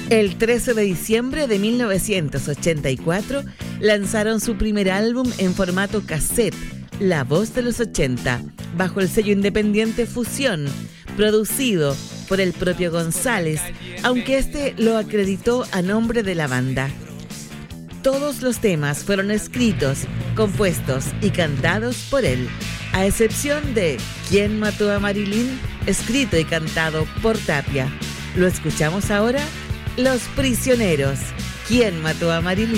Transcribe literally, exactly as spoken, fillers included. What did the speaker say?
El trece de diciembre de mil novecientos ochenta y cuatro lanzaron su primer álbum en formato cassette, La Voz de los ochenta, bajo el sello independiente Fusión, producido por el propio González, aunque este lo acreditó a nombre de la banda. Todos los temas fueron escritos, compuestos y cantados por él, a excepción de ¿Quién mató a Marilyn?, escrito y cantado por Tapia. Lo escuchamos ahora, Los Prisioneros. ¿Quién mató a Marilyn?